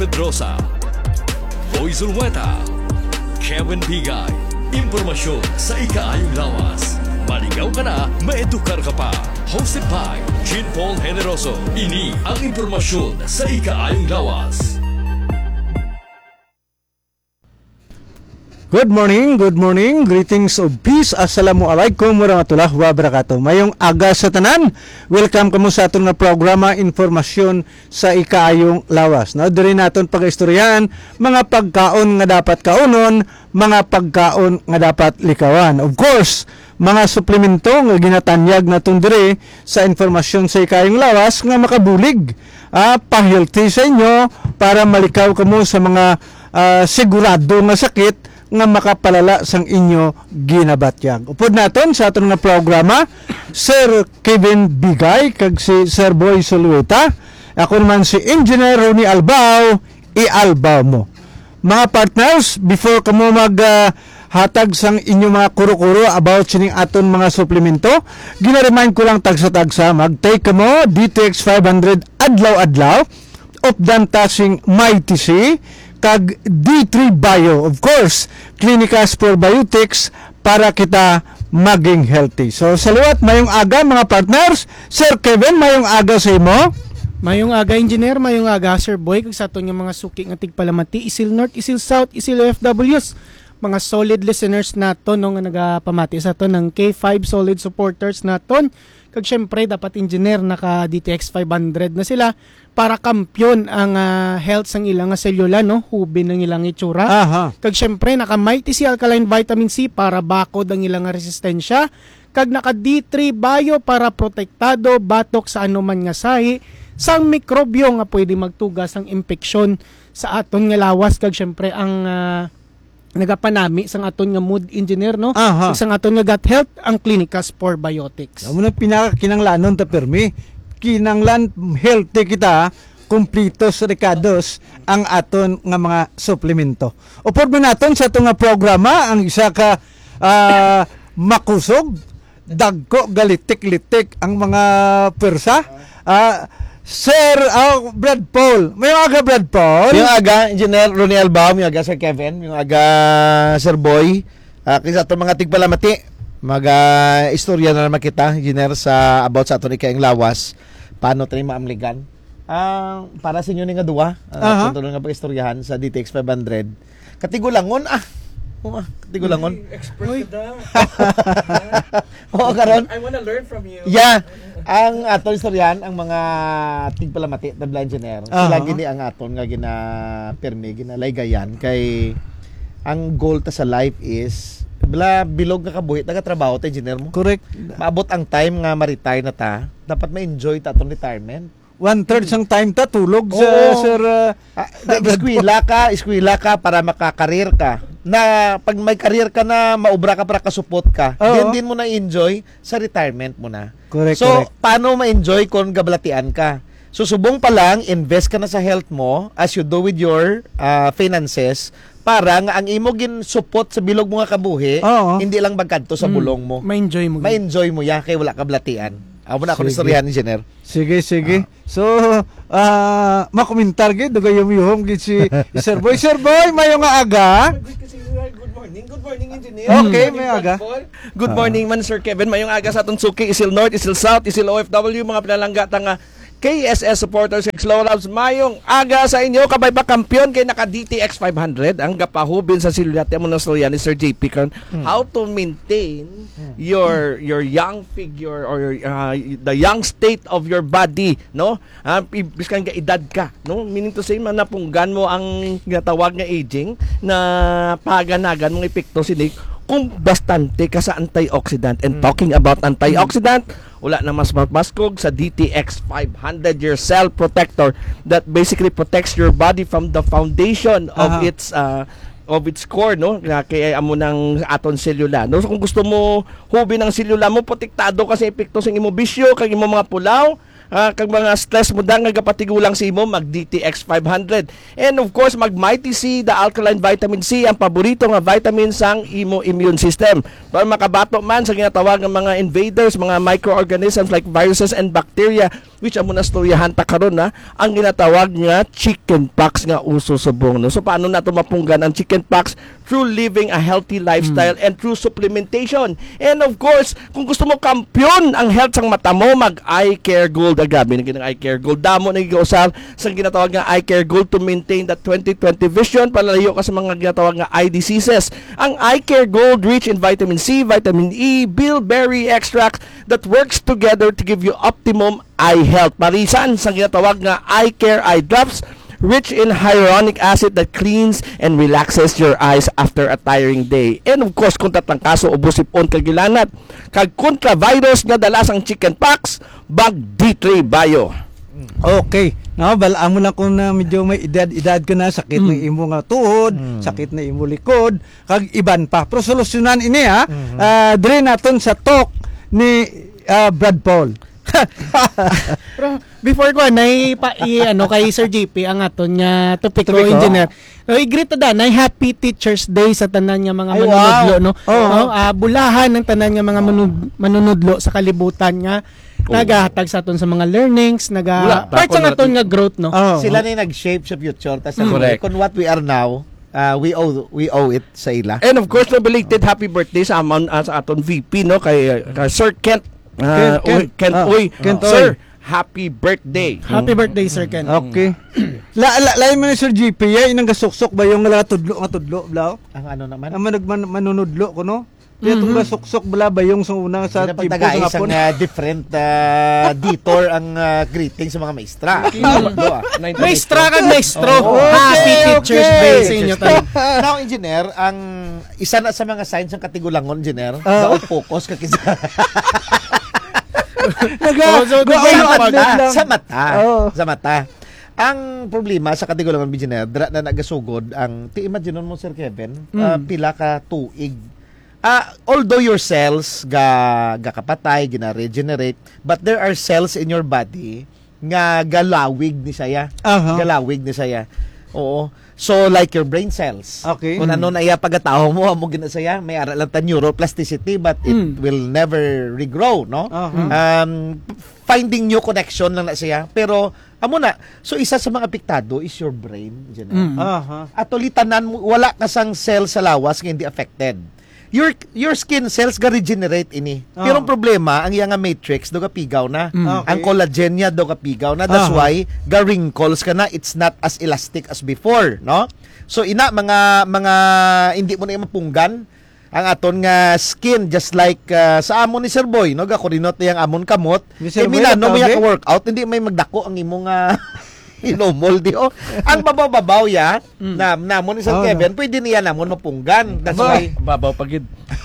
Pedrosa, Boy Zulweta, Kevin Bigay. Impormasyon sa ikaayong lawas. Maligaw ka na, maedukar ka pa. Hosted by Jean Paul Generoso. Ini ang impormasyon sa ikaayong lawas. Good morning, greetings of peace. Assalamualaikum warahmatullahi wabarakatuh. Mayong aga sa tanan. Welcome kamo sa aton nga programa Informasyon sa Ikaayong Lawas. No, diri naton pag-istoryahan mga pagkaon nga dapat kaunon, mga pagkaon nga dapat likawan. Of course, mga suplemento nga ginatanyag naton diri sa Informasyon sa Ikaayong Lawas nga makabulig, pa-healthy sa inyo para malikaw kamo sa mga sigurado nga sakit nga makapalala sang inyo ginabatyag. Upod naton sa aton nga programa, Sir Kevin Bigay kag si Sir Boy Zulweta. Ako naman si Engineer Ronnie Albao, i-albaw mo. Mga partners, before kamo hatag sang inyo mga kuro-kuro about sining aton mga suplemento, gina-remind ko lang tagsa-tagsa, mag-take kamo DTX 500 adlaw-adlaw, opdantasing Mighty C, kag D3 Bio, of course, Clinicas Probiotics para kita maging healthy. So, salawat, mayong aga mga partners. Sir Kevin, mayong aga sa imo. Mayong aga, Engineer, mayong aga, Sir Boy, kag sa aton nga mga suki nga tigpalamati, Isil North, Isil South, Isil OFWs, mga solid listeners naton no, nga nagapamati sa aton ng K5 solid supporters naton. Kag syempre dapat engineer naka DTX 500 na sila para kampyon ang health sang ilang selula no, hubin ng ilang itsura. Kag syempre naka Mighty C Alkaline Vitamin C para bakod ang ilang resistensya. Kag naka D3 Bio para protektado batok sa anuman nga sahi sang mikrobyo nga pwede magtugas ang impeksyon sa aton nga lawas. Kag syempre ang nagapanami sang aton nga mood engineer no, sang aton nga gut health ang Clinicas Probiotics. Amo na pinakakinanglanon ta permi, kinanglan healthy kita, kumplitos ricados ang aton nga mga suplemento. Upod mo naton sa aton nga programa ang isa ka makusog, dagko galitik-litik ang mga persa. Sir Brad Paul. May aga Brad Paul. Yung aga, Engineer Ronnie Albao. Yung aga Sir Kevin. Yung aga Sir Boy. Kisa itong mga tigpalamati. Istorya na naman kita, Engineer, sa about sa aton ikaing lawas. Paano tayo maamligan. Para sa inyo nga duwa. Kung nga pag-istoryahan sa DTX 500. Katigulangon, katigulangon. Expert ka daw. Oo, karon. I wanna learn from you. Yeah. Ang aton istoryahan, ang mga tigpalamati na blind engineer, sila gini ang aton nga gina-permi, ginalaygayan kay ang goal ta sa life is bilog nga kabuhi nagatrabaho ta engineer mo. Correct. Maabot ang time nga ma-retire na ta, dapat ma-enjoy ta atong retirement. 1/3 sang time ta tulog sa Sir eskwela ka para makakareer ka. Na pag may career ka na, maubra ka para kasupot ka, din mo na enjoy sa retirement mo na. Correct, so, correct. paano ma-enjoy kung gablatian ka? So, subong pa lang, invest ka na sa health mo as you do with your finances para nga ang imo gin support sa bilog mo nga kabuhi, hindi lang magkadto sa bulong mo. Ma-enjoy mo. Ma-enjoy mo ya kay wala ka blatian. Amo na ako ni istoryahan, engineer. Sige. So, makomentar gid dugay yung gid si Sir Boy. Sir Boy, mayong aga. Good morning, engineer. Okay, may aga. Good morning man, Sir Kevin. Mayong aga sa atong suki, Isil North, Isil South, Isil OFW, mga pinalanggat nga KSS supporters ng Slow Labs. Mayong aga sa inyo, kabay ba kampiyon kay naka DTX 500 ang gapahubin sa silulat mo ng storya ni Sir JP Kern. How to maintain your young figure or the young state of your body, no? Biskan ka edad ka, no? Meaning to say, manapunggan mo ang ginatawag nga aging na paganagan mong epekto sinig kung bastante ka sa antioxidant. And talking about antioxidant, wala na mas mabaskog sa DTX 500, your cell protector that basically protects your body from the foundation of its core, no? Kaya amo ng aton selula, no? So kung gusto mo hubi ng selula mo, protektado kasi epekto sa imo bisyo, kag imo mga pulaw, kag mga stress mo dang nagapatigulang si imo, mag DTX 500. And of course, mag Mighty C, the alkaline vitamin C, ang paborito nga vitamin sang imo immune system. Para makabato man sa ginatawag ng mga invaders, mga microorganisms like viruses and bacteria, which amo na storyahan ta karon na ang ginatawag nga chickenpox nga uso subong. No? So paano nato mapunggan ang chickenpox? Through living a healthy lifestyle and through supplementation. And of course, kung gusto mo kampyon ang health sang mata mo, mag Eye Care Gold. Agabi na ginang Eye Care Gold. Damo na giusar sa ginatawag nga Eye Care Gold to maintain that 20/20 vision, palalayo ka sa mga ginatawag nga eye diseases. Ang Eye Care Gold rich in vitamin C, vitamin E, bilberry extract that works together to give you optimum eye health. Parisan sa ginatawag nga Eye Care Eye Drops, rich in hyaluronic acid that cleans and relaxes your eyes after a tiring day. And of course, kung tatang kaso o busipon kagilanat, kag kontra virus nga dalas ang chickenpox, bag D3 Bio. Okay. No, balaan mo lang kung na medyo may edad ka na, sakit ng imo nga tuhod, sakit na imo likod, kag iban pa. Pero solusyonan ini ha. Dire naton sa talk ni Brad Paul. Pero before ko ano kay Sir JP ang aton nga topic ko Topic ko. engineer. No, i-greet da na happy Teachers Day sa tanan nga mga Ay, manunudlo wow. no. Oo. No, bulahan ng tanan nga mga manunudlo sa kalibutan nga nagahatag sa aton sa mga learnings, part sa aton nga growth no. Oh. Sila na yung nag-shape sa future. Tas Correct. kung what we are now, we owe it sa ila. And of course, no belated happy birthday sa amon sa aton VP no kay Sir Kent. Kent Uy. Kent Sir, happy birthday. Happy birthday Sir Ken. Okay. Lain mo ni Sir GP, yan ang gasuksok ba yung nga tudlo blaw? Ang ano naman? Ang manunudlo ko no? Kaya itong gasuksok bala ba yung sa una sa Sila tipo pagtagay sa isang hapon? different detour ang greeting sa mga maestra. Maestra kag maestro. Okay, Happy Teachers Day sa inyo tayo. Now, engineer, ang isa na sa mga signs ng katigulangon, engineer, focus ka kisa sa mata. Sa mata. Ang problema sa katigulangon, engineer, na nagasugod, imagine mo, Sir Kevin, pila ka tuig. Although your cells gakapatay, gina-regenerate, but there are cells in your body nga galawig ni saya. Galawig ni saya. Oo. So like your brain cells. Okay. Kung ano na iya pagkatao mo, amo ginasaya, may ara lang ta neuroplasticity but it will never regrow, no? Finding new connection lang na siya. Pero amo na. So isa sa mga apektado is your brain, diyan. At ulitanan mo wala ka sang cell sa lawas nga hindi affected. Your skin cells ga regenerate ini. Pero ang problema, ang iyang matrix do pigaw na. Okay. Ang collagen niya do pigaw na. That's why ga wrinkles ka na. It's not as elastic as before, no? So ina mga hindi mo na mapunggan ang aton nga skin just like sa amon ni Sir Boy, no? Ga kurinot yang amon kamot. Sir Boy, Milano may okay? ka workout, hindi may magdako ang imong inomol di ang babaw-babaw ya namon ni Sir Kevin, pwede niya namon mapunggan. That's why Babaw pagid.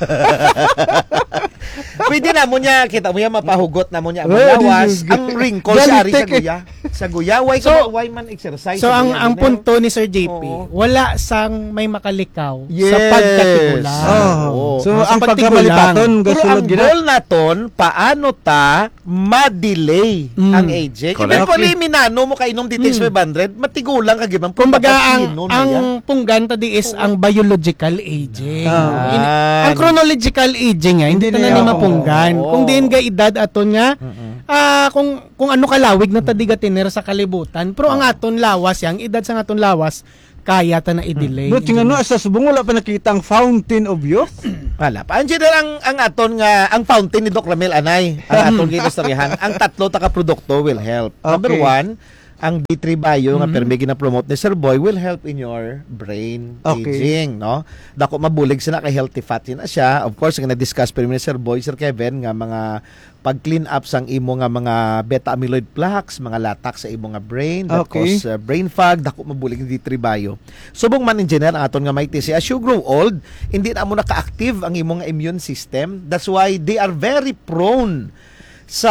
pwede namon niya kita mo yan mapahugot namon niya ang Well, lawas. this is- Ang wrinkles sa ari sa Galit, guya. Sa guya why So- why man exercise. So sa ang guya, punto ni Sir JP, Oo. wala sang may makalikaw sa Yes. pagkatigulang. Oo. So Sa ang pagtigulang. pagkamalipaton Pero gasulod ang gina. goal naton, paano ta ma-delay ang aging? Correct. Eventually, minano mo kainom DTX 500, matigulang ka gibang. Kumbaga ang punggan ta di is ang biological aging. Ang chronological aging nga hindi Hindi na na ni yan. mapunggan. Oo. Kung diin ga edad aton nga kung ano kalawig na tadiga tiner sa kalibutan, pero ang aton lawas yang edad sa aton lawas kaya ta na i-delay. But yung ano, sa subong wala pa nakita ang fountain of youth. Wala pa. Ang general, ang aton nga, ang fountain ni Doc Ramel Anay, ang aton ginastoryahan, ang tatlo taka-produkto will help. Number Okay. 1, ang D3 Bio nga permi gina-promote ni Sir Boy will help in your brain Okay. aging, no? Dako mabulig sila kay healthy fat yun na siya. Of course, nga na-discuss pero ni Sir Boy, Sir Kevin, nga mga pag-clean up sang imo nga mga beta-amyloid plaques, mga latak sa imo nga brain that Okay. cause brain fog, dako mabulig ni D3 Bio. Subong man in general, aton nga may TC, as you grow old, hindi na mo naka-active ang imo nga immune system. That's why they are very prone sa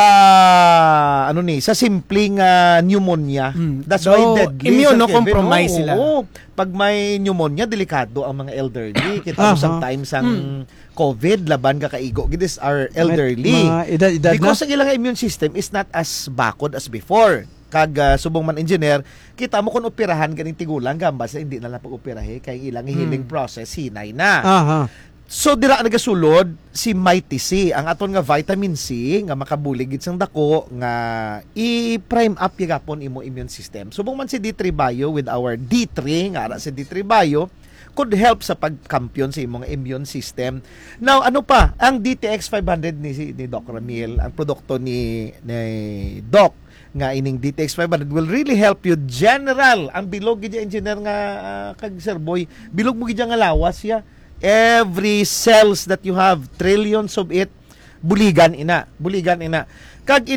sa simpleng pneumonia. That's why Though, deadly. immunocompromised sila. Oo. Pag may pneumonia, delikado ang mga elderly. Kita mo sometimes ang COVID, laban ka kaigo. This are elderly. Mga edad-edad Because na. ang ilang immune system is not as bakod as before. Kag subong man engineer, kita mo kung operahan ganing tigulang gambas hindi na lang pag-operahe kay ilang healing process hinay na. Aha. So dira nagasulod si Mighty C, ang aton nga vitamin C nga makabulig gid sang dako nga i-prime up gyapon imo immune system. Subong man si D3 Bio with our D3 nga ara si D3 Bio could help sa pagkampiyon sa imong immune system. Now ano pa, ang DTX 500 ni Doc Ramil, ang produkto ni Doc nga ining DTX 500 will really help you general. Ang bilog gid engineer nga kag Sir Boy, bilog mo gid nga lawas ya. Every cells that you have, trillions of it, buligan ina. Kag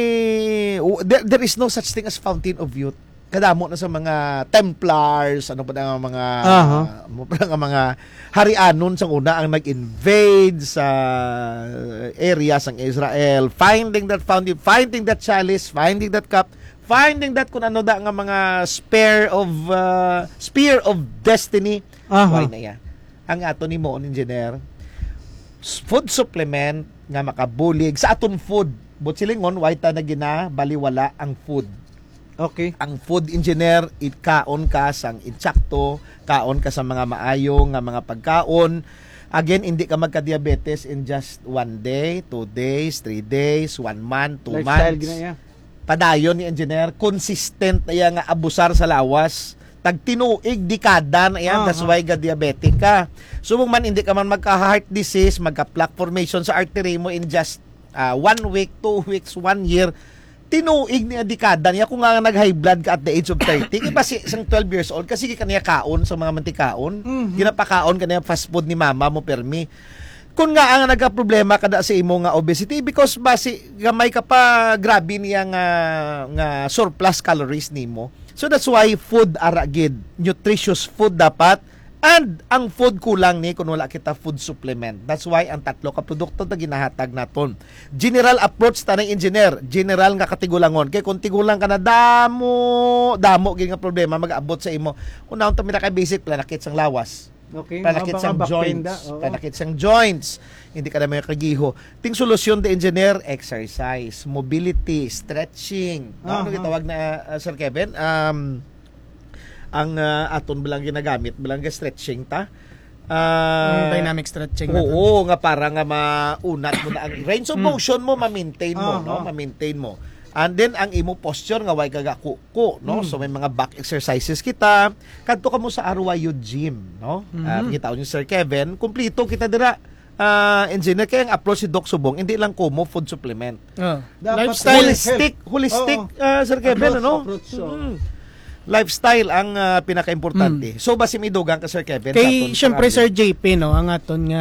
there is no such thing as fountain of youth. Kadamo na sa mga Templars, ano pa na mga harianon sang una ang nag-invade sa areas ng Israel, finding that fountain, finding that chalice, finding that cup, finding that kung ano da nga mga spear of destiny. Why na yan? Ang ato ni mo engineer food supplement nga makabulig sa aton food but silingon why ta na baliwala ang food. Okay. Ang food engineer kaon ka sang insakto, kaon ka sa mga maayo nga mga pagkaon. Again, hindi ka magka-diabetes in just 1 day, 2 days, 3 days, 1 month, 2 Lifestyle months. ginaya. Padayon ni engineer consistent na nga abusar sa lawas. Tag tinuig dekada na yan, that's why ka diabetic ka. Subong man hindi ka man magka-heart disease, magka-plaque formation sa artery mo in just 1 week, 2 weeks, 1 year. Tinuig niya dekada niya kung nga nag-high blood ka at the age of 30. Iba si isang 12 years old kasi kaniya kaon sa mga mantikaon. Ginapakaon kaniya fast food ni mama mo permi. Kung nga ang nagka-problema kada sa imo nga obesity because basi gamay ka pa grabe niya nga surplus calories nimo. So that's why food ara gid, nutritious food dapat and ang food kulang ni kung wala kita food supplement. That's why ang tatlo ka produkto na ginahatag naton. General approach ta ng engineer, general nga katigulangon. Kay kung tigulang ka na damo gid nga problema mag-abot sa imo. Unahon ta mi kay basic planakit sang lawas. Okay. Panakit sang joints. Panakit sang joints. Hindi ka na may kagiho. Ting solusyon de engineer, exercise, mobility, stretching. Ano gitawag na Sir Kevin? Ang aton bilang ginagamit, bilang stretching ta. Dynamic stretching. Oo, nga para nga maunat mo na ang range of motion mo, ma-maintain mo, no? Ma-maintain mo. And then ang imo posture nga way kagakuko, no? So may mga back exercises kita. Kadto ka mo sa RYU gym, no? Kita ni Sir Kevin, kumpleto kita dira. Engineer kaya ang approach si Doc Subong, hindi lang kumo food supplement. Lifestyle. Holistic Sir Kevin, ano? Lifestyle ang pinaka-importante. So basi may dugang ka Sir Kevin Kay syempre Sir JP no, ang aton nga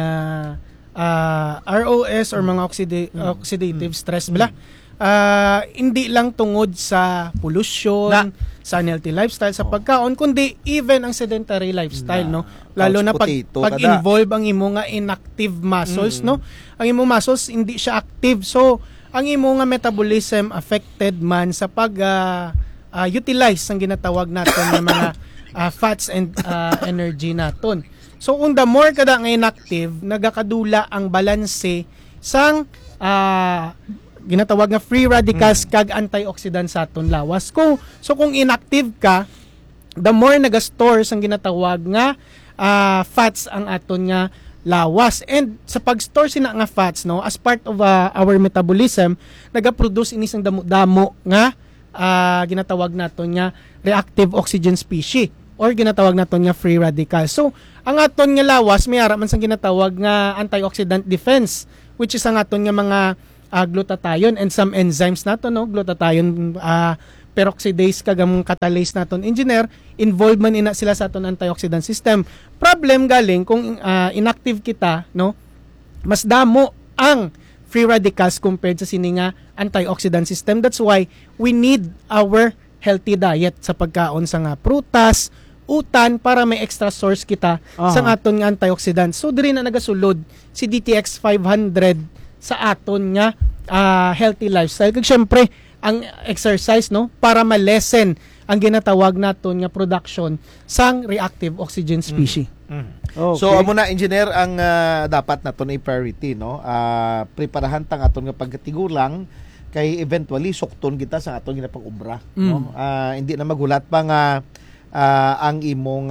ROS or mga oxidative stress bala. Hindi lang tungod sa pollution, sa unhealthy lifestyle, sa pagkaon, kundi even ang sedentary lifestyle, no? Lalo na pag-involve ang imo nga inactive muscles, no? Ang imo muscles hindi siya active. So, ang imo nga metabolism affected man sa utilize ang ginatawag naton nga mga fats and energy naton. So, kung the more kada nga inactive, nagakadula ang balanse sang ginatawag nga free radicals kag antioxidants sa aton lawas. So kung inactive ka, the more nagastore sang ginatawag nga fats ang aton nga lawas. And sa pag-store sina nga fats, no, as part of our metabolism, nagaproduce ini sang damo nga ginatawag naton nga reactive oxygen species or ginatawag naton nga free radicals. So ang aton nga lawas may ara man sang ginatawag nga antioxidant defense, which is ang aton nga mga glutathione and some enzymes nato, no, glutathione peroxidase kagang catalase naton engineer, involved man ina sila sa aton antioxidant system. Problem galing kung inactive kita, no, mas damo ang free radicals compared sa sini nga antioxidant system. That's why we need our healthy diet sa pagkaon sa nga prutas, utan para may extra source kita sa aton nga antioxidant. So diri na nagasulod si DTX 500 sa aton nga healthy lifestyle. Kag syempre ang exercise no para ma-lessen ang ginatawag naton nga production sang reactive oxygen species. Okay. So amo na engineer ang dapat naton i-priority no. Preparahan tang aton nga pagkatigulang kay eventually sukton kita sa aton ginapag-ubra no. Hindi na magulat pa nga ang imong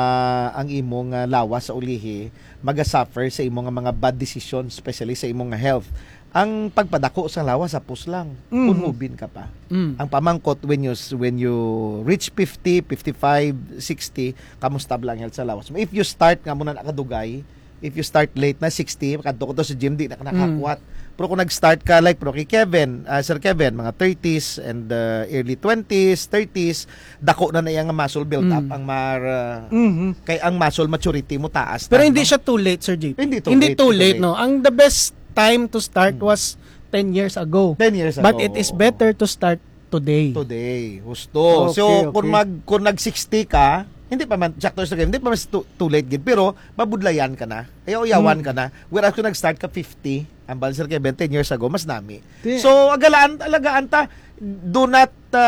lawas sa ulihi maga-suffer sa imong mga bad decisions, especially sa imong health. Ang pagpadako sa lawas sa pus lang, unhubin ka pa. Ang pamangkot when you reach 50, 55, 60, kamusta lang health sa lawas. If you start nga muna nakadugay, if you start late na 60, kadto ko to sa gym di na nakakwat. Pero kung nag-start ka like pro kay Kevin, Sir Kevin, mga 30s and early 20s, 30s, dako na iyang muscle build up ang kay ang muscle maturity mo taas. Pero na, hindi no? siya too late, Sir JP. Hindi too late, late. no. Ang the best time to start was 10 years ago. 10 years ago. But it is better to start today. Today. Husto. Okay, So, okay. kung nag-60 ka, hindi pa man, hindi pa man too late gid, pero mabudlayan ka na. Ayaw-yawan ka na. Whereas kung nag-start ka 50, ang Balser kay 10 years ago, mas nami. So, alagaan ta, do not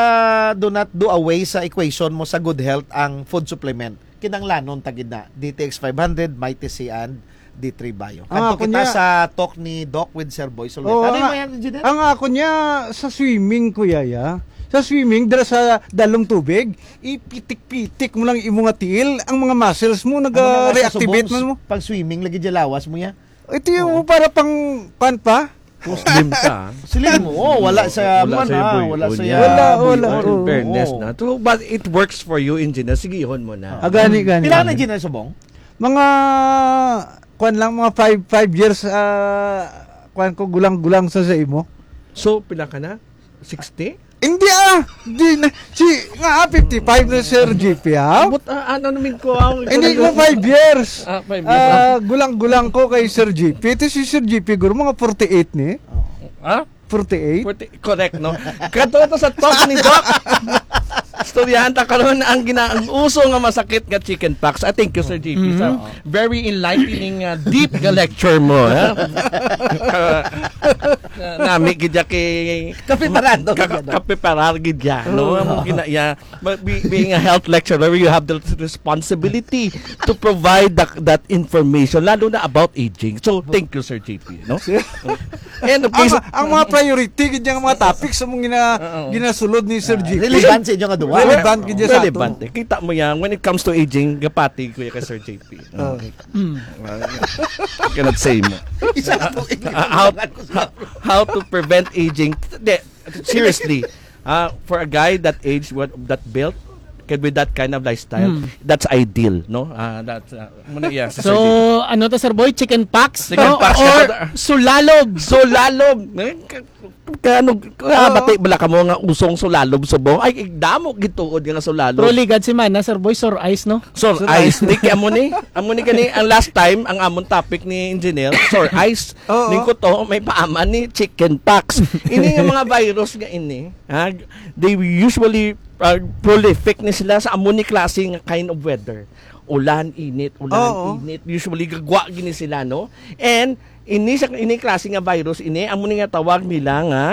do away sa equation mo sa good health ang food supplement. Kinanglanon tagid na. DTX 500, Mighty C and D3 Bio. Kanto kita kunya, sa talk ni Doc with Sir Boy Solet. Oo, Ano nga. yung yan, engineer? Ang ako niya sa swimming kuya ya. Sa swimming dira sa dalong tubig, ipitik-pitik mo lang imong tiil, ang mga muscles mo nag-reactivate mo. Pag swimming, lagi lawas mo ya. Ito yung para pang pan pa. Muslim ka. Sila mo, wala sa Wala sa boy. wala sa Wala. In fairness na. So, but it works for you, engineer. Sige, ihon mo na. Gani. Pila na dyan na subong? Mga mga 5 years ko gulang-gulang sa imo. So, pila ka na? 60? Hindi di na nga 55 na Sir GP But ano namin ko ang... Hindi ko 5 years. 5 years. Gulang-gulang ko kay Sir GP. Ito si Sir GP guro mga 48 ni. Ha? 48. Correct, no? Kato to sa talk ni Doc. Storyahan ta karon ang uso nga masakit nga chicken pox. I thank you, Sir JP, sa very enlightening deep nga lecture mo. Nami gidya kay kapiparar gidya, no? Ginaya being a health lecturer, you have the responsibility to provide that information, lalo na about aging. So, thank you, Sir JP, no? And please, Ang mga priority gid mga topics sa mong ginasulod ni Sir GP. Relevant sa inyo nga duwa. Relevant gid sa ato. relevant. Kita mo yan, when it comes to aging, gapati ko kay Sir JP. Cannot say mo. How to prevent aging. Seriously, for a guy that age, that built, with that kind of lifestyle, that's ideal, no? That's muna yeah, So, ano to, Sir Boy? Chicken pox? Chicken no? pox. Or sulalob? Sulalob. Bati bala ka mo nga usong sulalob subong. Ay, damo gituod nga sulalob. Pero ligad si Mana, Sir Boy, sore eyes, no? Sore eyes. Nik, amo ni kani, ang last time, ang amon topic ni engineer, sore eyes. Oo. Lingko to, may paaman ni chicken pox. Ini nga mga virus nga ini, they usually prolific ni sila sa amon ni klaseng kind of weather. Ulan, init. Usually gagwa gini sila, no? And ini klase nga virus ini amo ni nga tawag nila nga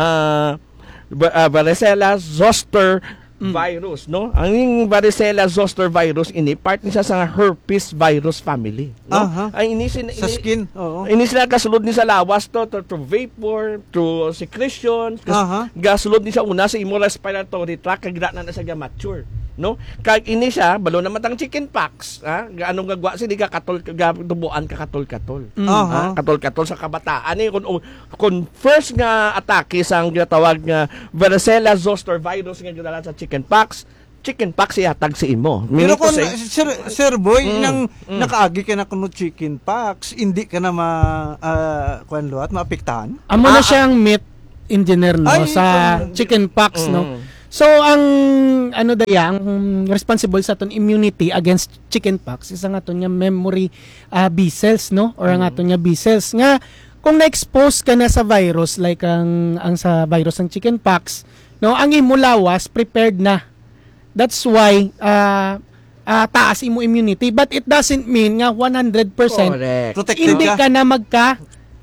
varicella zoster virus, no? Ang varicella zoster virus ini part ni sa herpes virus family, no? Ay Sa skin. Oo. ini sila kasulod ni sa lawas to through vapor, through secretion, gasulod ni sa una sa imo respiratory tract kag na siya mature, no? Kag ini siya balo na matang chicken pox, gaano gagwa sila kakatol dubuan kakatol-katol. Katol-katol sa kabataan ni kun first nga atake sang ginatawag nga varicella zoster virus nga gidala sa chicken pox ihatag si imo. Pero kung Sir Boy nang nakaagi ka na kuno chicken pox, hindi ka na maapektahan. Amo na siyang meat engineer, no? Ay, sa chicken pox, no? So, ang ang responsible sa aton immunity against chickenpox is ang aton nga memory B cells, no? Or ang aton nga B cells nga kung na-expose ka na sa virus like ang sa virus ng chickenpox, no, ang imo lawas prepared na. That's why taas imo immunity, but it doesn't mean nga 100% Correct. Protected hindi ka. ka na magka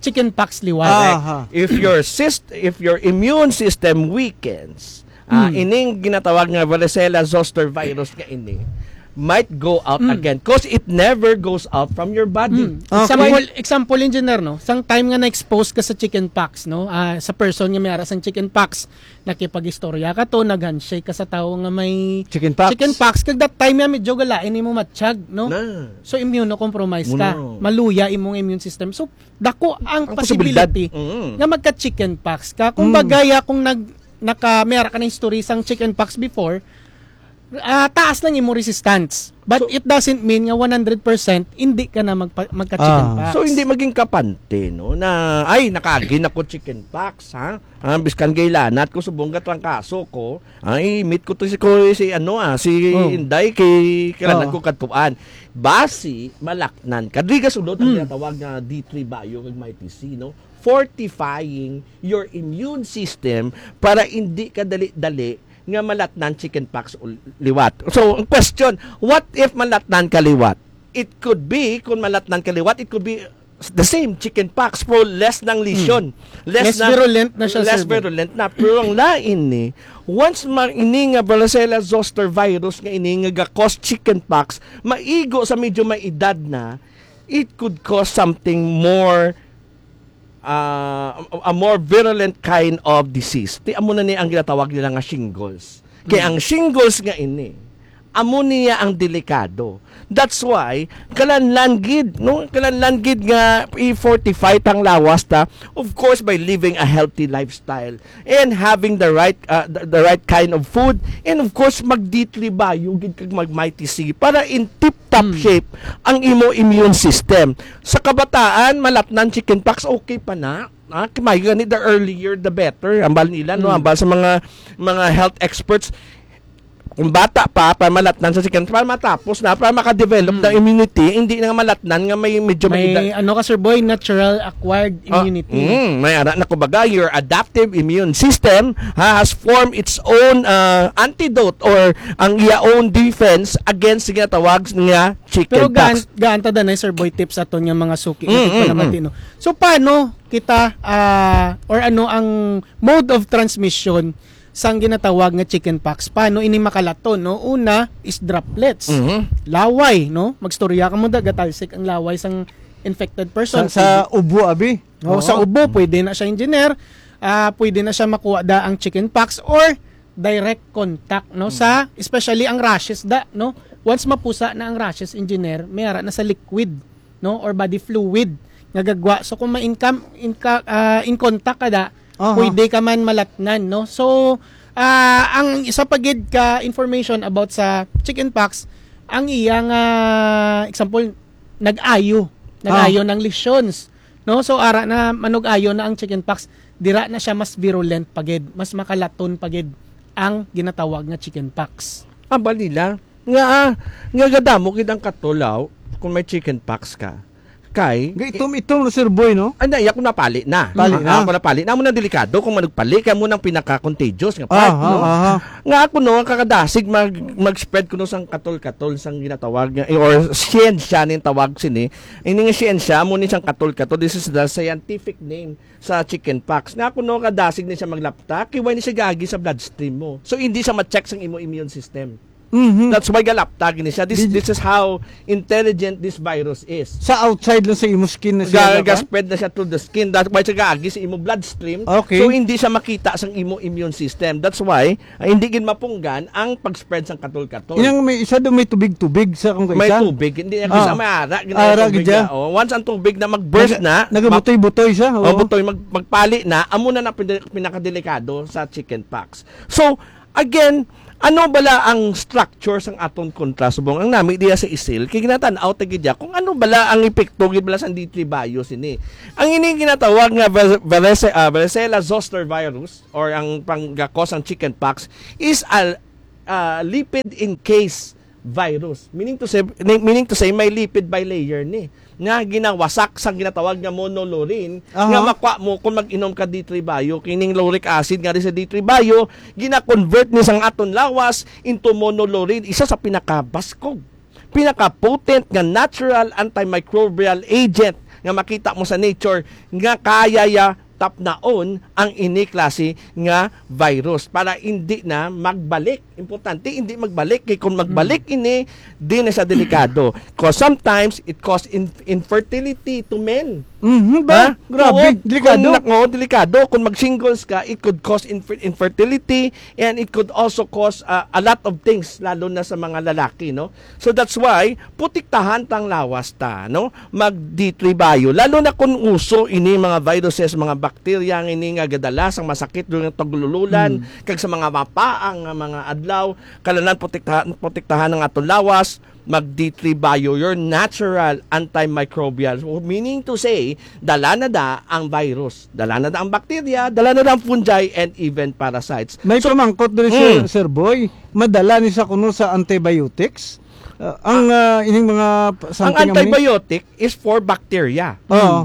chickenpox liwat. Aha. If your immune system weakens, ining ginatawag nga varicella zoster virus nga ini might go out again because it never goes out from your body. Example engineer, no? Sang time nga na-expose ka sa chickenpox, no? Sa person nga may aras ang chickenpox, nakipag-istorya ka to, nag-handshake ka sa tao nga may Chickenpox. kag that time nga medyo galain mo matsyag, no? Na. So immunocompromised ka. Muno. Maluya imong immune system. So dako ang posibilidad. possibility Mm. nga magka-chickenpox ka. Kung bagaya kung meron ka na history sang chickenpox before, taas lang imong resistance. But it doesn't mean nga 100% hindi ka na magka-chickenpox. So hindi maging kapante no na ay nakagin ako chickenpox ha. Biskan gaylanat ko subong gatang kaso ko. Ay meet ko to si Inday kay kailangan ko katuan. Basi malaknan kadriga sulod ang tinatawag nga D3 bio kag MyTC no. Fortifying your immune system para hindi ka dali-dali nga malatnan chickenpox o liwat. So, ang question, what if malatnan ka liwat? It could be, kung malatnan ka liwat, it could be the same chickenpox pero less ng lesion. Less virulent na siya, Less sir. virulent na. Pero ang lain ni, once ini nga varicella zoster virus nga ini nga cause chickenpox, maigo sa medyo may edad na, it could cause something more a more virulent kind of disease. Ti amo na ni ang ginatawag nila nga shingles. Kaya ang shingles nga ini, amo niya ang delikado. That's why kalanlanggid nga i-fortify tang lawas ta, of course by living a healthy lifestyle and having the right kind of food, and of course magditribayo gid kag mag-MyTC para in tip-top shape ang imo immune system. Sa kabataan malatnan chickenpox okay pa na. May ganit the earlier the better. Ambal nila no, ambal sa mga health experts. Kung bata pa, para malatnan sa chicken, para matapos na, para makadevelop ng immunity, hindi na nga malatnan nga may medyo may ano ka, Sir Boy, natural acquired immunity. May ara na kumbaga, your adaptive immune system has formed its own antidote or ang iya own defense against nga tawag nga Pero chickenpox. gaan ta danay, Sir Boy, tips ato nga mga suki. No? So paano kita or ano ang mode of transmission sang ginatawag nga chickenpox? Paano ini makalaton, no? Una is droplets. Laway, no? Magstorya ka mo gatalsik ang laway sang infected person. Sa ubo abi. Sa ubo pwede na siya engineer, pwede na siya makuha da ang chickenpox or direct contact, no? Sa especially ang rashes no? Once mapusa na ang rashes, engineer, mayara na sa liquid, no? Or body fluid nga gagwa. So kung in contact ka da, pwede ka man malatnan, no? So, ang isa pagid ka information about sa chickenpox, ang iyang example, nag-ayo ng lesions, no? So, ara na manug-ayo na ang chickenpox, dira na siya mas virulent pagid, mas makalaton pagid ang ginatawag nga chickenpox. Ambal nila, nga gadamo gid ang katulaw kung may chickenpox ka. Kay Itom na Sir Boy, no? Ay, ako napali na. Napali na mo na delikado kung managpali kay mo nang pinaka-contagious nga part, no? Nga ako no kakadasig mag-spread kuno sang katol-katol sang ginatawag nga or siyensya nin tawag sini. Ini nga siyensya mo ni sang katol-katol. This is the scientific name sa chickenpox. Nga ako no kadasig ni siya maglapta, kiway ni siya gagi sa bloodstream mo. So hindi siya ma-check sang imo immune system. That's why galaptag ni siya. This is how intelligent this virus is. Sa outside lang sa imo skin na siya. Spread na siya through the skin. That's why siya gaagi sa imo bloodstream. Okay. So hindi siya makita sa imo immune system. That's why hindi gid mapunggan ang pag-spread sang katol-katol. Inang may isa do may tubig-tubig sa kung May kaisa. tubig, hindi na kasi may ara. Ara gid siya. Once ang tubig na mag-burst na, nagabutoy-butoy siya. butoy magpali na, amo na pinakadelikado sa chickenpox. So, again, ano bala ang structure sang aton kontrasubong ang nami diya sa isil kay ginatan-aw tagid kung ano bala ang epekto gid bala sa D3 virus ini. Ang ini ginatawag nga varicella zoster virus or ang pang-cause ang chickenpox is a lipid encased virus. Meaning to say may lipid bilayer ni nga ginawasak sang ginatawag nga monolaurin nga makwa mo kung mag-inom ka D3 bio kining lauric acid nga rin sa D3 bio gina-convert ni sang aton lawas into monolaurin, isa sa pinakabaskog, pinaka-potent nga natural antimicrobial agent nga makita mo sa nature nga kaya ya tap naon ang ini klase nga virus para hindi na magbalik. Importante, hindi magbalik. Kaya kung magbalik ini, di na siya delikado. Because sometimes, it cause infertility to men. Ba? Grabe, delikado. Delikado. Kung mag-singles ka, it could cause infertility and it could also cause a lot of things, lalo na sa mga lalaki, no? So that's why, putiktahan tang lawas ta, no? Mag-D3 bio. Lalo na kung uso ini mga viruses, mga bacteria, ini nga gadalas ang masakit during taglululan, kag sa mga mapaang mga adlaw, kalanan putiktahan ng atong lawas, mag-D3 bio, your natural antimicrobial. Meaning to say, dala na da ang virus, dala na da ang bacteria, dala na da ang fungi, and even parasites. May pamangkot doon Sir Boy, madala ni sa kuno sa antibiotics. Ining mga ang antibiotic is for bacteria. Oo.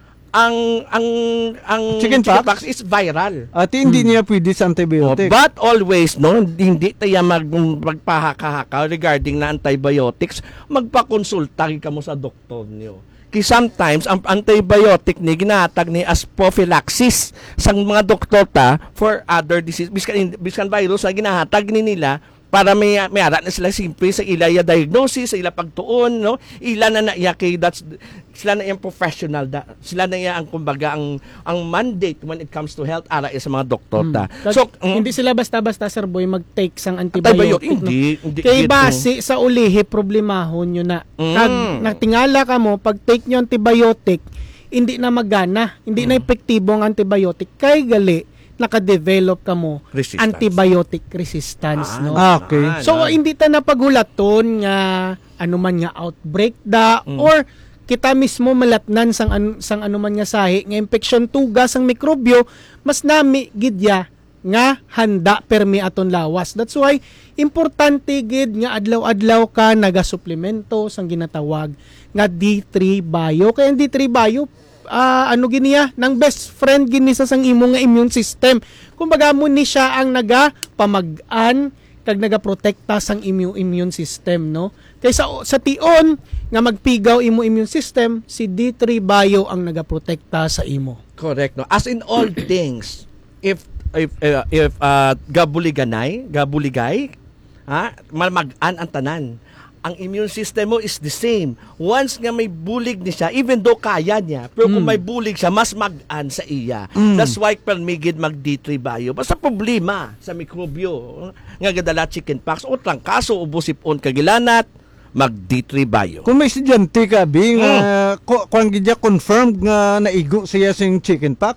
Ang Chickenpox is viral. At hindi niya pwede sa antibiotic. But always, no, hindi tayo magpahaka-haka regarding na antibiotics, magpakonsulta ka mo sa doktor niyo. Kaya sometimes, ang antibiotic ni ginatag ni as prophylaxis sa mga doktor ta for other disease. Biskan virus, ginahatag ni nila para may ara na sila simple sa ilaya diagnosis, sa ila pagtuon, no? Ila na iya kay sila na yung professional sila na iya ang kumbaga ang mandate when it comes to health ara sa mga doktor ta. So hindi sila basta-basta Sir Boy mag-take sang antibiotic. Hindi Kay base sa ulihi problemahon yun na. Kag natingala ka mo pag take nyo antibiotic, hindi na magana, hindi na epektibo ang antibiotic kay gali naka-develop ka mo antibiotic resistance, no? Okay. So hindi ta napagulaton nga ano man nga outbreak da or kita mismo malatnan sang ano man nga sahi nga infection tugas sang mikrobyo, mas nami gidya nga handa permi aton lawas. That's why importante gid nga adlaw-adlaw ka nagasuplemento sang ginatawag nga D3 bio. Kaya ang D3 bio ano giniya nang best friend gini sa sang imo nga immune system. Kumbaga mo ni siya ang nagapamag-an kag nagaprotekta sang immune system, no? Kaysa sa tion nga magpigaw imo immune system, si D3 bio ang nagaprotekta sa imo. Correct, no? As in all things, if gabuligay, mag-an ang tanan. Ang immune system mo is the same. Once nga may bulig ni siya, even though kaya niya, pero kung may bulig siya, mas mag-an sa iya. That's why permigid mag-D3 bio. Basta problema sa mikrobyo, nga gadala chickenpox, o trangkaso, o busipon kagilanat, mag-D3 bio. Kung may estudyante ka, Bing, kung gidya confirmed nga naigo siya sing chickenpox,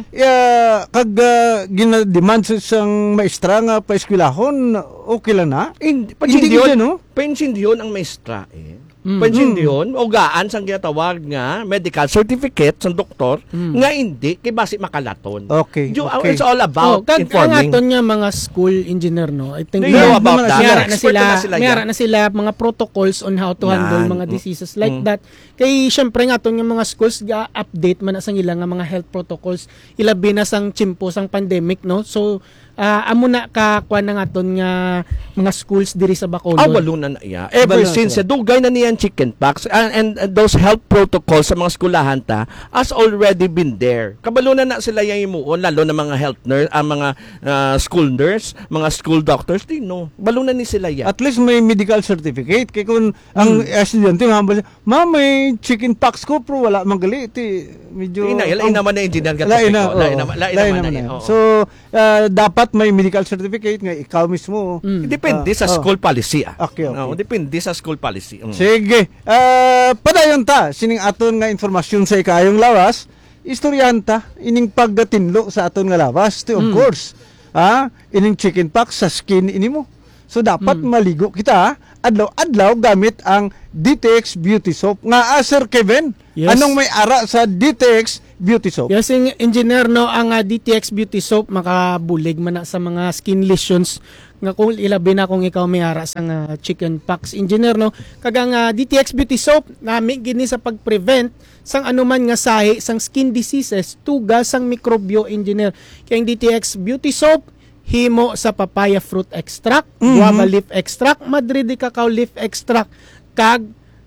kag ginademand sa isang maestra nga pa-eskwelahon, okay lang na? Hindi gidya, no? Pensindiyon ang maestra, Pensindiyon, o gaan sang ginatawag nga medical certificate sa doktor, nga hindi, kay basi makalaton. Okay. It's all about informing. Ang aton nga mga school engineer, no? I think Do you know about that? Mayara na sila mga protocols on how to handle mga diseases like that. Kay syempre nga aton nga mga schools ga-update man na sang ilang nga mga health protocols. Ilabi na sang chimpo sang pandemic, no? So amo na kakuan na nga aton nga mga schools diri sa Bacolod. Walo na iya. Ever since dugay na niyan chickenpox and those health protocols sa mga skulahan ta has already been there. Kabalo na sila yung imuon, lalo na mga health nurse, mga school nurse, mga school doctors, no. Balo na ni sila yan. At least may medical certificate. Kaya kung ang estudyante nga ba, ma'am, may chickenpox ko pero wala magali. Medyo lain naman na engineer ka. Lain naman. So dapat may medical certificate nga ikaw mismo. Depende sa school policy. Okay. Depende sa school policy. Sige. Padayon ta sining aton nga informasyon sa ikayong lawas, istoryahan ta ining paggatinlo sa aton nga lawas. Of course. Ining chickenpox sa skin ini mo. So dapat maligo kita adlaw-adlaw gamit ang DTX Beauty Soap. Nga Sir Kevin, yes. Anong may ara sa DTX Beauty Soap? Yes, engineer, no, ang DTX Beauty Soap makabulig man na sa mga skin lesions nga kung ilabi na kung ikaw may ara sa chickenpox. Engineer, no, kagang DTX Beauty Soap nami gini sa pag-prevent sang anuman nga sahi sang skin diseases tugas sang mikrobyo, engineer. Kaya ang DTX Beauty Soap himo sa papaya fruit extract, guava leaf extract, Madrid cacao leaf extract, kag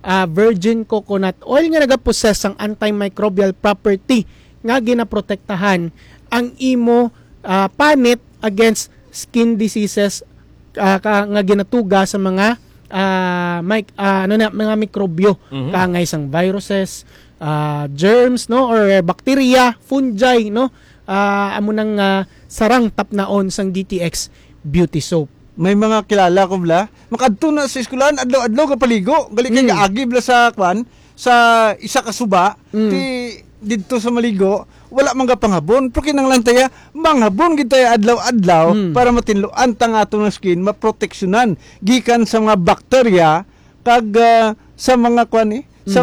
virgin coconut oil nga nagapossess ang antimicrobial property nga ginaprotektahan ang imo panit against skin diseases nga ginatuga sa mga mga mikrobyo kangay sang viruses, germs no or bacteria, fungi no amo nang sarang tapnaon sang DTX beauty soap. May mga kilala ko bla, makadto na sa eskwelahan adlaw-adlaw ka paligo, gali kay agi bla sa kwan sa isa ka suba ti didto sa maligo wala man ka panghabon pero kinanglan taya manghabon gid tayo adlaw-adlaw para matinluan tang ato nga skin maproteksyonan gikan sa mga bakterya kag sa mga kwan sa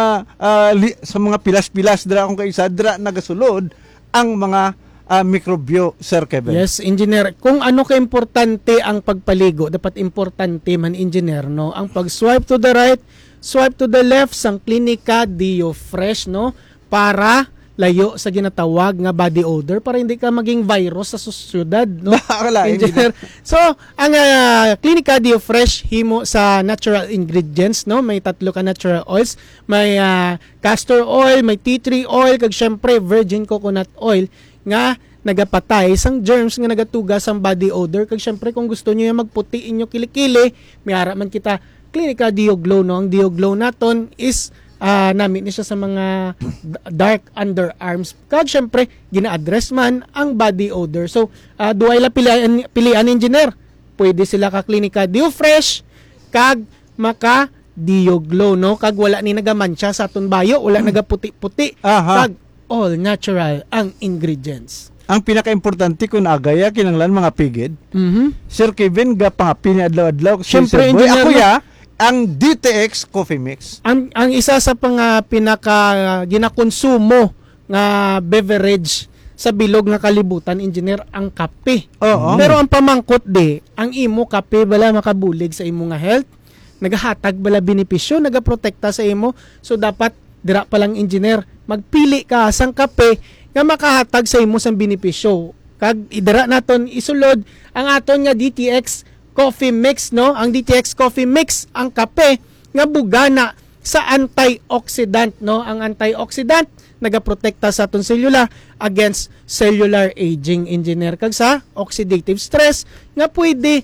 mga pilas-pilas dira akong kaisa dira nagasulod ang mga mikrobyo, Sir Kevin. Yes, engineer. Kung ano ka-importante ang pagpaligo, dapat importante man, engineer, no? Ang pag-swipe to the right, swipe to the left sang Clinica Dio Fresh, no? Para layo sa ginatawag nga body odor para hindi ka maging virus sa syudad, no? Engineer. So, ang Clinica Dio Fresh himo sa natural ingredients, no? May 3 ka natural oils, may castor oil, may tea tree oil, kag syempre virgin coconut oil nga nagapatay sang germs nga nagatuga sang body odor. Kag syempre kung gusto niyo magputi inyo kilikili, mayara man kita Clinica Dio Glow, no? Ang Dio Glow naton is namin ni siya sa mga dark underarms. Kag syempre gina-address man ang body odor. So duay la pilian engineer. Pwede sila ka Clinica Dio Fresh kag maka Dio Glow, no? Kag wala ni nagamancha sa aton bayo, wala nagaputi-puti. Kag all natural ang ingredients. Ang pinaka-importante kung agaya kinanglan mga pigid. Sir Kevin ga pangapi ni adlaw-adlaw Siyempre, ako ang DTX Coffee Mix. Ang isa sa pinaka ginakonsumo nga beverage sa bilog nga kalibutan, engineer, ang kape. Pero ang pamangkot ang imo kape bala makabulig sa imo nga health, nagahatag bala benepisyo, nagaprotekta sa imo. So dapat dira pa lang, engineer, magpili ka sang kape nga makahatag sa imo sang benepisyo. Kag idara naton isulod ang aton nga DTX Coffee Mix, no? Ang DTX Coffee Mix, ang kape nga bugana sa antioxidant, no? Ang antioxidant nagaprotekta sa aton selula against cellular aging, engineer, kag sa oxidative stress nga pwede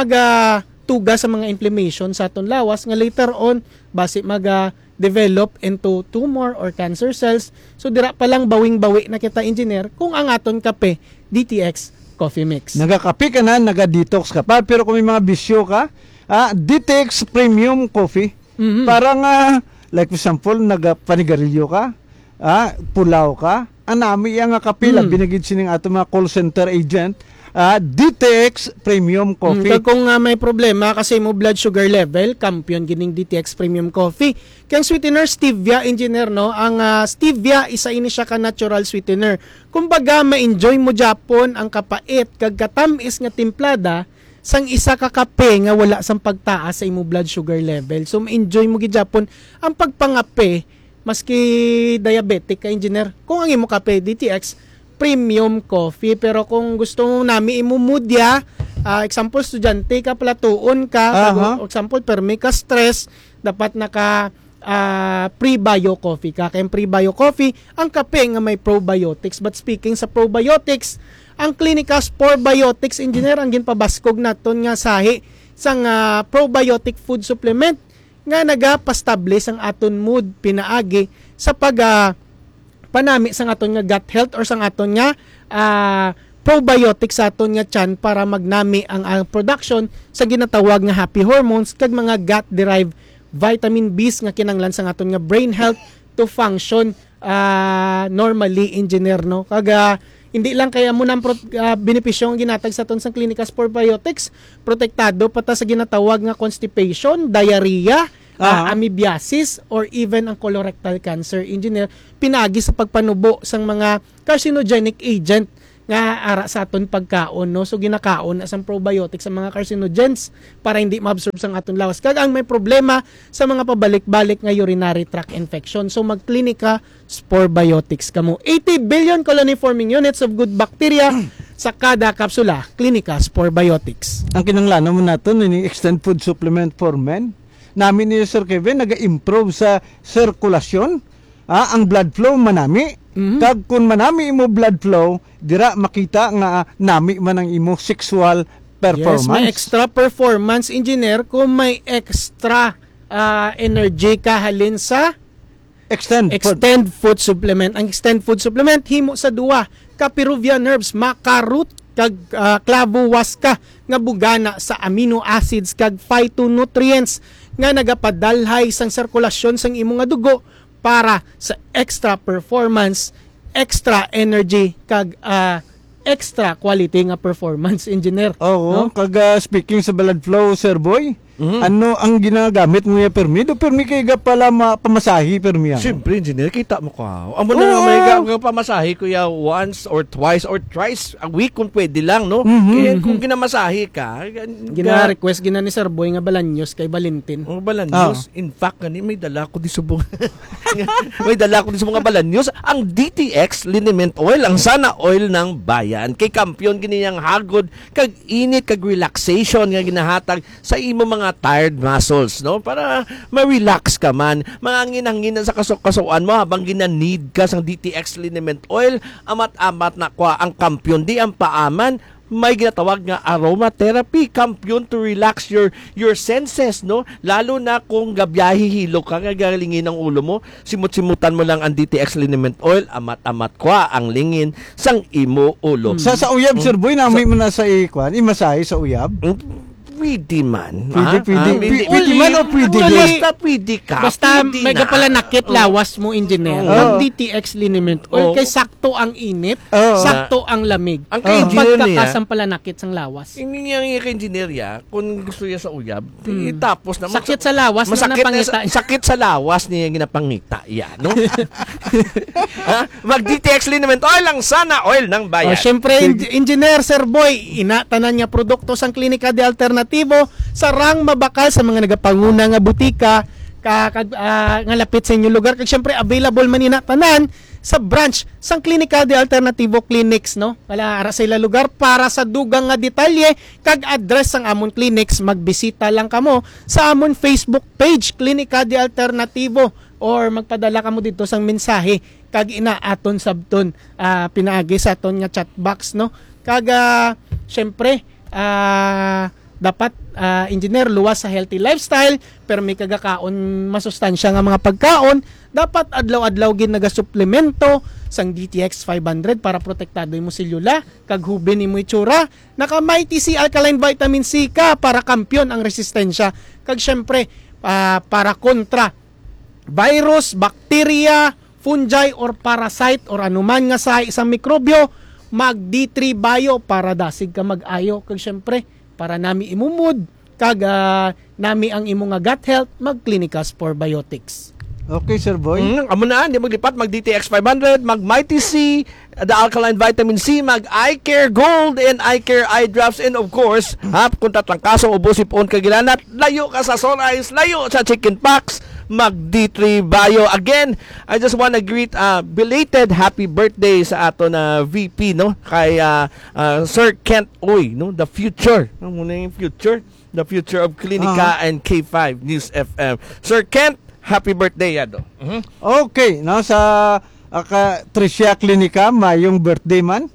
magtuga sa mga inflammation sa aton lawas nga later on base develop into tumor or cancer cells. So dira pa lang bawing-bawi na kita, engineer, kung ang aton kape DTX Coffee Mix. Nagakape ka na, naga-detox ka pa, pero kung may mga bisyo ka, DTX Premium Coffee. Parang like for example, nagapanigarilyo ka, pulaw ka, anami yang kape lang binagid sining ato mga call center agent. DTX Premium Coffee. Kung may problema kasi mo blood sugar level, kampiyon gining DTX Premium Coffee. Kaya sweetener stevia, engineer, no? Ang stevia isa ini siya ka natural sweetener. Kumbaga ma-enjoy mo Japon ang kapait kag katamis nga timplada sang isa ka kape nga wala sang pagtaas sa imo blood sugar level. So ma-enjoy mo gi Japon ang pagpangape maski diabetic ka, engineer. Kung ang imo kape DTX Premium Coffee, pero kung gusto mo nami imumudya, example estudyante ka, platuon ka, example permi ka stress, dapat naka pre-bio coffee ka. Kaya pre-bio coffee, ang kape nga may probiotics. But speaking sa probiotics, ang Clinica Spore Biotics, engineer, ang ginpabaskog naton nga sahi sang probiotic food supplement nga nagapastablish ang aton mood pinaagi sa panami sa aton nga gut health or sa aton nga probiotics sa aton nga tiyan para magnami ang production sa ginatawag nga happy hormones kag mga gut derived vitamin B's nga kinanglan sa aton nga brain health to function normally, engineer, no? Kag hindi lang kaya mo nang benepisyo ang ginatag sa aton sa Clinica Spore Biotics, protektado pata sa ginatawag nga constipation, diarrhea, amoebiasis, or even ang colorectal cancer, engineer, pinagi sa pagpanubo sang mga carcinogenic agent nga ara sa aton pagkaon, no? So ginakaon na sang probiotics sa mga carcinogens para hindi maabsorb sang aton lawas. Kag ang may problema sa mga pabalik-balik nga urinary tract infection, so mag-Clinica Spore Biotics kamo. 80 billion colony forming units of good bacteria sa kada kapsula, Clinica Spore Biotics. Ang kinanglanon mo naton ni extend food supplement for men namin ni Sir Kevin naga-improve sa sirkulasyon, ang blood flow manami. Kag kun manami imo blood flow, dira makita nga nami man ang imo sexual performance. Yes, may extra performance, engineer, kung may extra energy ka halin sa Extend food supplement. Ang extend food supplement himo sa duwa ka Peruvian herbs, makarut kag clavowas ka nga bugana sa amino acids kag phytonutrients nga nagapadalhay sang sirkulasyon sang imo nga dugo para sa extra performance, extra energy kag extra quality nga performance, engineer. Oo, No? kag speaking sa blood flow, Sir Boy, ano ang ginagamit mo yung permi? Do permi kay ga pala pamasahi permi yan. Siyempre, engineer, kita mo ka. Amo na may pamasahe kuya once or twice or thrice a week kung pwede lang, no? Kaya kung ginamasahe ka, Gina-request gina ni Sir Boy nga Balanyos kay Valentin. Balanyos. In fact, may dala ko di subong. May dala ko di subong nga Balanyos. Ang DTX liniment oil, ang sana oil ng bayan. Kay kampiyon giniyang hagod, kag init, kag relaxation nga ginahatag sa imo mga tired muscles, no? Para ma-relax ka man. Manganginanginan sa kasok-kasuan mo habang gina-need ka sa DTX liniment oil, amat-amat na kwa ang kampiyon. Di ang paaman, may ginatawag nga aromatherapy, kampiyon to relax your senses, no? Lalo na kung gabiyahe hilo ka, gagalingin ang ulo mo, simut-simutan mo lang ang DTX liniment oil, amat-amat kwa ang lingin sang imo ulo. Sa uyab, Sir Boy, nami mo na sa ikwan, imasahe sa uyab. Pwede man. Pwede man o pwede di? Basta pwede ka. Basta pwede may na. pala nakit lawas mo, engineer. Ang DTX liniment oil kay sakto ang init, sakto ang lamig. Ang kay-engineer niya, pagkakasang pala nakit sang lawas. hindi niya yung kay-engineer ya, kung gusto niya sa uyab, tapos na Sakit sa lawas na masakit napangita. sakit sa lawas niya yung ginapangita. Yeah, no? Mag-DTX liniment oil lang sana oil ng bayan. Syempre, engineer, Sir Boy, inatanan niya produkto sang Klinika de Alternativo sarang mabakal sa mga nagapanguna nga butika nga lapit sa inyong lugar. Kag syempre, available man inatanan sa branch sang Klinika de Alternativo Clinics, no? Wala ara sa ila lugar para sa dugang nga detalye kag address sang amon clinics, magbisita lang kamo sa amon Facebook page Klinika de Alternativo or magpadala kamo dito sang mensahe kag inaaton sabton pinaagi sa aton nga chat box, no? Kag syempre dapat engineer luwas sa healthy lifestyle pero may kagakaon masustansya nga mga pagkaon, dapat adlaw-adlaw gin nagasuplemento sang DTX 500 para protektado imo selula kag hubin imo itsura. Naka Mighty C Alkaline Vitamin C ka para kampyon ang resistensya kag syempre para kontra virus, bacteria, fungi or parasite or anuman nga sa isang mikrobyo. Mag D3 Bio para dasig ka mag-ayo kag syempre para nami imumud kag nami ang imo nga gut health, mag Clinicas for Biotics. Okay, Sir Boy. Amo na, di maglipat, mag DTX 500, mag Mighty C, the Alkaline Vitamin C, mag Eye Care Gold and Eye Care Eye Drops, and of course, kung tatlangkaso o busipon kagilanat, layo ka sa Sunrise, layo sa chicken pox, mag D3 Bio. Again, I just want to greet belated happy birthday sa ato na VP, no? Kay Sir Kent Uy, no? The future. Ano muna yung future? The future of Klinika and K5 News FM. Sir Kent, happy birthday, Yado. Okay, no, sa Tricia Clinica, mayong birthday man.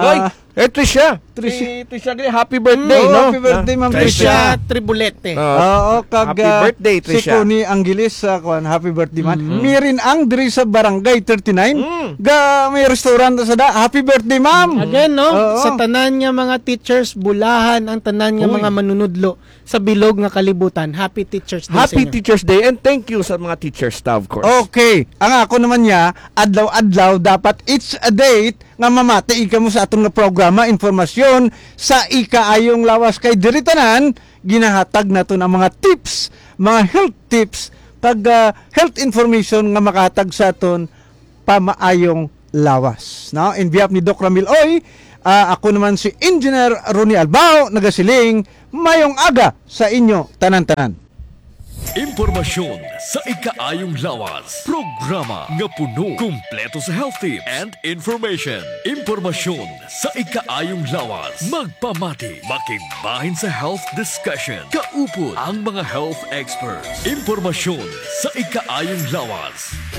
Tricia. Tricia, happy birthday, no? Happy birthday, Ma'am Tricia Tricia. Tribulete. Kag Happy birthday, si Tricia. Connie Angelis sa happy birthday man. Mirin ang diri sa Barangay 39. Ga may restaurant sa da. Happy birthday, ma'am. Again, no? Oo. Sa tanan nga mga teachers, bulahan ang tanan nga mga manunudlo sa bilog nga kalibutan. Happy Teachers Day. Happy sa inyo. Teachers Day, and thank you sa mga teachers staff, of course. Okay. Ang ako naman niya, adlaw-adlaw dapat it's a date nga mamati ika mo sa atong nga programa, informasyon sa ikaayong lawas kay diritanan, ginahatag nato ang mga tips, mga health tips, pag health information nga makahatag sa aton pamaayong lawas. No? In behalf ni Doc Ramil Oy, ako naman si Engineer Ronnie Albao, nagasiling, mayong aga sa inyo, tanan-tanan. Impormasyon sa ikaayong lawas. Programa nga puno, kumpleto sa health tips and information. Impormasyon sa ikaayong lawas. Magpamati, makigbahin sa health discussion. Kaupod ang mga health experts. Impormasyon sa ikaayong lawas.